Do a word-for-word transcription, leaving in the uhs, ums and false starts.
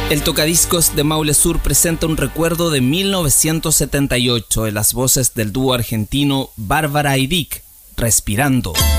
El tocadiscos de Maule Sur presenta un recuerdo de mil novecientos setenta y ocho en las voces del dúo argentino Bárbara y Vic, Respirando.